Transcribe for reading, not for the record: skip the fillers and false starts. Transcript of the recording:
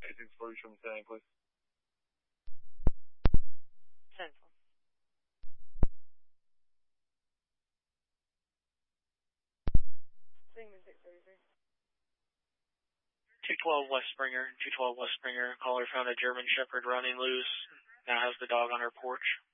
640, show me setting, please. Central. Sigmund 633. 212 West Springer, caller found a German Shepherd running loose, now has the dog on her porch.